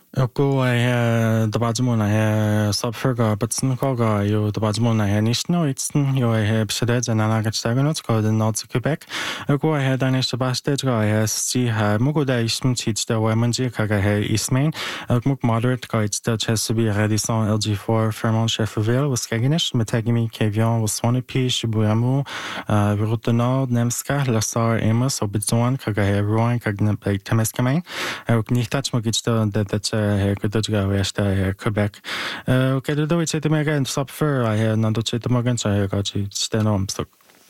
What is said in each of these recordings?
Go I the Bajmon I subferga but Sinkoga you the Bajmon I Nishno it's you I have Sheded and Anagastagonot called in North Quebec. Go I had Danish Bastage I see Mugoda Isham teach the Womenji Kaga Eastmain Muk moderate guides the Chesapeake Radisson LG4 Fairmont Chefville was Skaginish Metagimi Kavion was Swanepi Shibuyamu Route Nord Nemska Lassar Amos Obizon Kaga Rowan Kagna Temeskamain Nitach Mogich that Kudajga West Quebec. Okay, the do it to me again, suffer. I had not to the Morgan, so I got you stand on stock.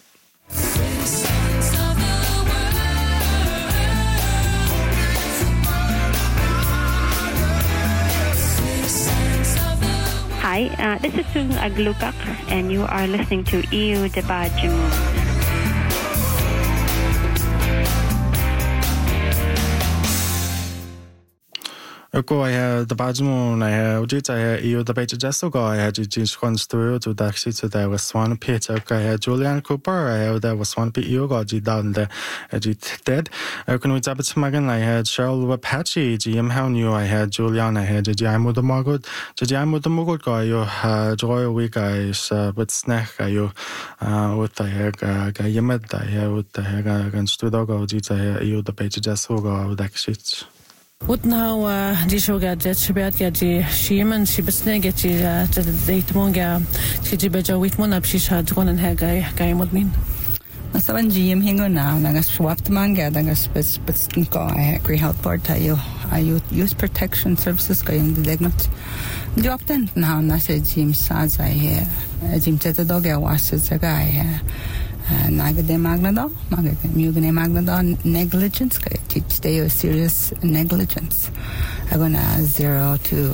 Hi, this is Susan Aglukak, and you are listening to EU Debat Jimoon. Go I had the Bajmoon, I had Ujit, I had EU debate Jessica, I had Eugene Studio to the exit, there was one pitch, I had Julian Cooper, I had there was one pit you got down the Ejit dead. I can with Abbott Magan, I had Cheryl Apache, GM How New, I had Julian, I had Jajamu the Margot, Jajamu the Mugot guy, you had Joy Week, I with Snack, you with the Yamet, I had with the against the dog, I had EU debate Jessica with exit. What now? Die shoga jetschbert gaji shimen shibsne gaji deitmonga chijibeja witmon abshisha dronen hergai gaimodmin. Nasaban GM hingo now nagas swapped manga nagas but go I agree health board tayo I use protection services go in the dignot. The often now nasa GM says I hear Jim Teta dog I was a guy Nagade Magnado, Mugane Magnado, negligence, teach they serious negligence. I'm gonna 0 to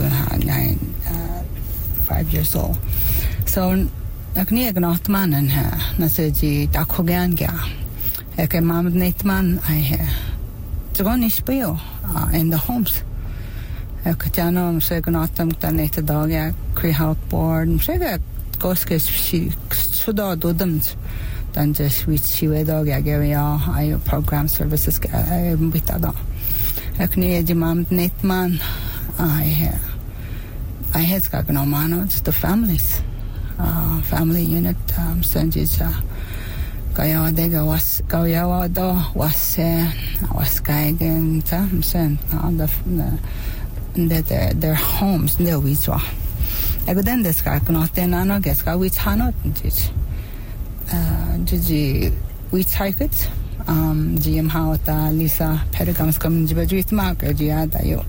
5 years old. So, Akni Agnotman and her, Nasaji Dakoganga, Eke Mamad Nateman, I hear. To go Nishpio in the homes. Ekatano, Seganotam, Taneta Dogya, Cree Health Board, Sega Goskis, she should all do them. Then just with you dog I program services with that. Actually, the mom Natman, I had got no man, it's the families, family unit, Sanjija Gayadega was Gayawado was Gaigan, their homes, their withdraw. I could then this guy cannot then I guess I with Hanot. We take it. GM Hauta, Lisa, Pedagams coming to the market, Giadayo.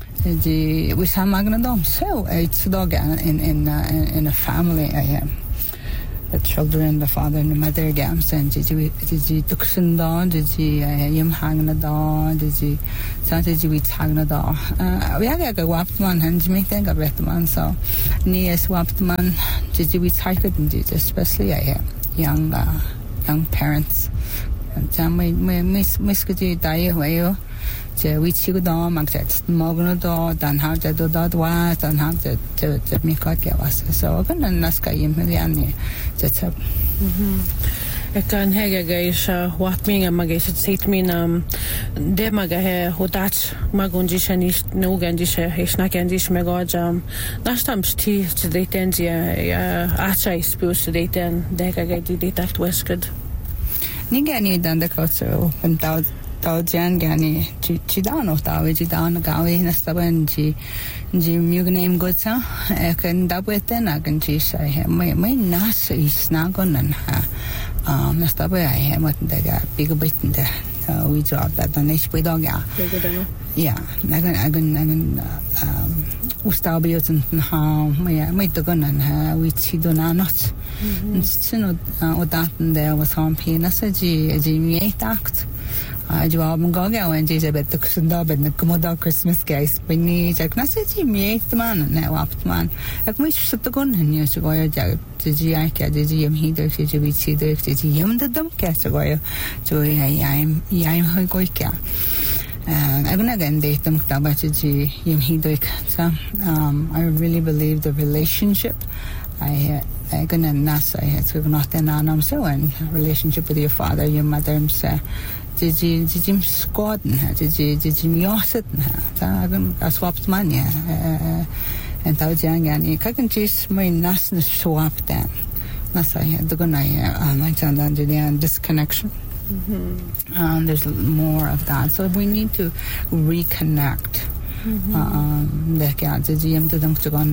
We saw Magnadom. So it's dog in a family. I am the children, the father and the mother gams, and did you Duxon Dawn, did you Yim Hagnadon, did you Saturday with Hagnadon? We had a Wapman and Jamaican got Retman, so near Swapman, did you take it, especially I am. Young parents. My miss could you die away? We chill down, Magjet, Mogno, then how to do that was, and how to make out us. So I'm going to Naska Yimiliani. That's up. Kan hega gaisha watminga magisha sitmin demaga he hodat magunjisha nish nuganjisha hisnakanjish megajam nashtam sti tdetendia acha ispus tdeten dega gadi detakt wesked Nigani dan the culture and Taujan Gani Chidano Tawi Chidan Gawi Nastabanji Mugname Gotsa Ekan Dabweten Aganjisha my nas is nagon and Nastabe I am what the big bit in the we job that the next way dog. Yeah, Nagan Ustabiots and how my dogon and her which he do not. Sino that there was some penasaji a Jimmy 8 act. Jawab Goga when Jabet took Sundab and the Commodore Christmas guys bring me Jack Nasaji me 8th man and now up man. At which shut the gun and used to go to GI cat, the GM heater, CGC, the GM the dumb castagoy. So I'm Hoikoika. I'm gonna again date them Tabachi Yim Hidoik. I really believe the relationship. I gonna nasa I had to not an anam so and relationship with your father, your mother, Jim Squadden, Jim Yosset, I swapped money, and Taujang, I can choose my national swap then. That's I had the good I found under the disconnection. There's more of that, so we need to reconnect. The GM to them to go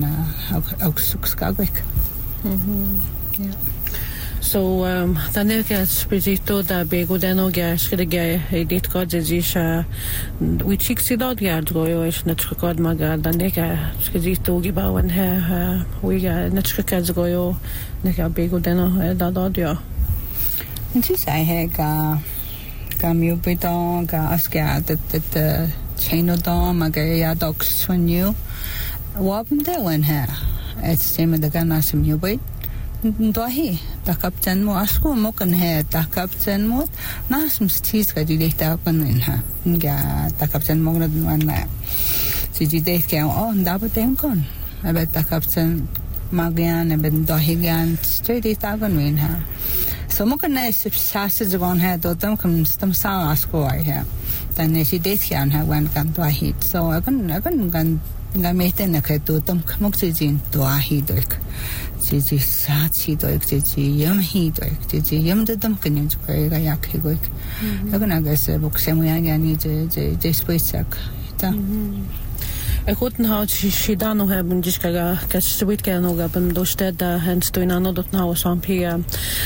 on yeah. So dan ik spesito da bego deno ga schige edit code zisha we chiksi dot ga go is net record maga dan ik spesito gibawen ha we ga net schika go ne ga bego deno da dot ja. Just I had ga mu bidon ga aska that chain do maga ya docs when you wapn de when ha it's same the gana sim you wait Dohi, the captain mo asko mo kan he the captain mo nasum stis ka dileta panin ha nga the captain mo na na si dite ka ndaba tem kon abet the captain magian abet dohi gan straight ta panin ha so mo kan na sasa gon ha do tam kam stam sa asko ai ha dan si dite kan ha wan kan dohi so akan gan nga meten na ka to tam mo si jin dohi dok जी साची तो एक जी यम ही तो एक जी यम तो दम कन्या जो करेगा या खेगो एक अगर ना कैसे बुक्स में यानी जे स्पेस ता Ik goed nou Shida nog hebben dus kaga kasbit kan nog hebben dosted da hands to inano dot now sampia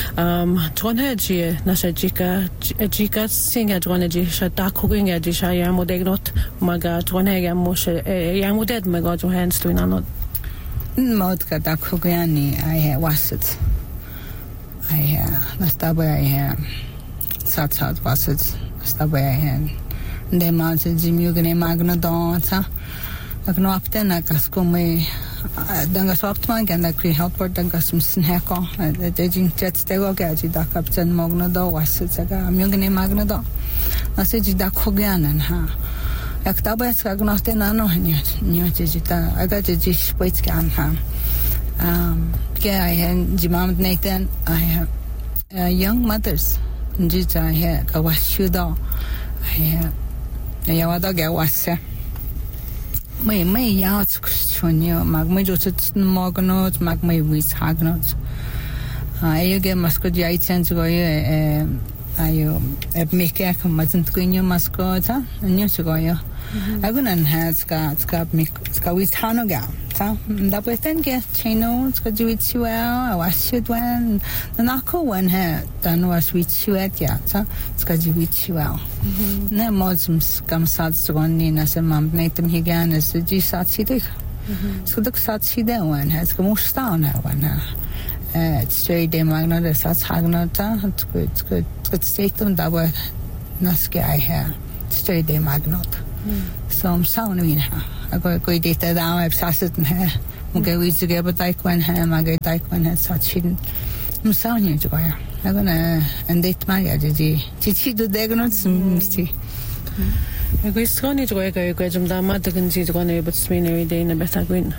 tronheji nasha jika singa tronheji shata cooking eji shaya modegnot maga tronhega mos ya moded maga jo hands to inano mod ka da cooking I was it I nastaba I sat was it nastaba I de mas jimugene magna dansa Agno apten akasko me danga softman ganda kri helport danga sumsin heko de jing jets tego gaji da kapten mogno do wassaga amyogene magno do naseji da khogyanan ha yaktaba skagno tena no nyo jita aga ji spoits kan ha ke I had jimam Nathan I have young mothers jita he ka washudo I yawada ga wassa may yacht chunyo magmay jotut magnot magmay wis hagnot ayuge maskot yaitsen goye ayo meke kamazent kunyo maskota nyo goyo agunan has ska wis hanoga ta da pueden ke chino ska juit well washed when the nako when ha dan was with chuet ya ta ska juit well ne mozms kam sat sgonni na se mam netem higan es ji sat sidik ska dak sat side when has ka musta na when straight de magna de sat hagna ta it's good state da wa naske I ha straight de magnot so I'm sound in ha go data down I've sat in ha muge we together but like when ha mage like when ha sat shidin I'm sound in to ya I'm gonna and date mage ji do diagnose sti go skoni to go jam da mat kan ji to ne but sminary day na beta gwin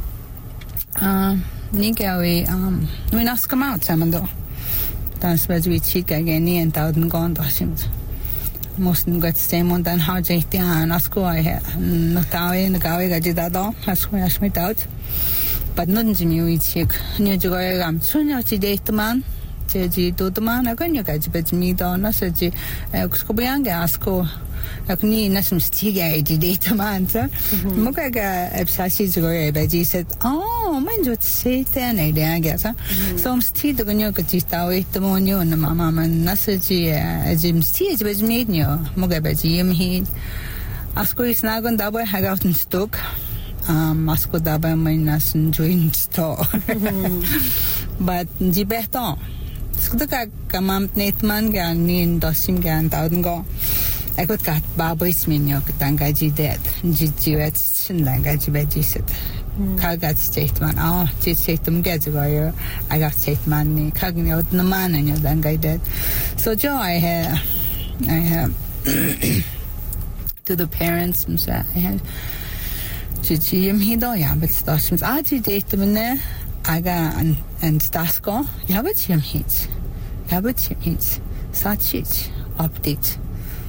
nigawi we nas come out samando dan spes we chica geni and tauden gone dasimt Måsten gå ett stäm och den har jag inte annars går jag nu gav jag det då has jag smitt ut but nun jim ju ich nu jo jag am sunja till det man till det man jag kan ju gaj bet mi då na så ji ska börja asko jag ni nästan stiga i det man så måste jag uppsätta så jag bet said men du säger nej det är så som stid då jag kan titta ut det monjo na mamma men nästan jim stid bet mi nyo måste bet jim hit asko is nagon dabei har auf den stock asko dabei mein nästan joint store but ji beto skulle kamam netman gan ni dosim gan tauden go I got babois minyo tangaji dead jiwet sindangaji bejiset kagat statement statement gajiwayo I got statement ni kagni od naman anyo dangay dead so jo I have to the parents I had jim hidoya but stations aji date minne aga and stasko yabat hits sachit update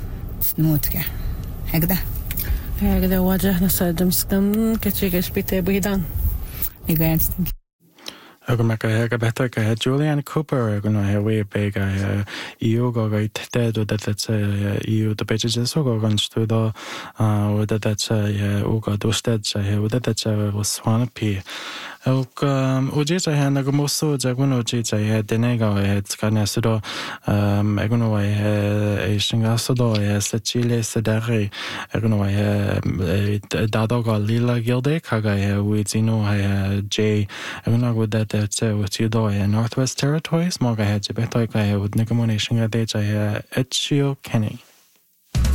نموتك هكذا هكذا واجهنا سادمسكن كتشيكش بيتي بيدان يقعد Agumaka Hegabeta Julian Cooper, Gunaway Bega, Yoga, Ted, that's you the pages or guns to the that's Uga Dosted, that was Swanapi. Ujita had a Gumoso, Jagunojita, had Denega, had Scanasudo, Agunaway, a Shingasodo, as the Chile Sedare, Agunaway, Dadoga Lila Gilde, Kaga, Wizino, J, Agunago that. With you do Northwest Territories, Moga had Jebetoika with Nicomonation at Echio Kenny.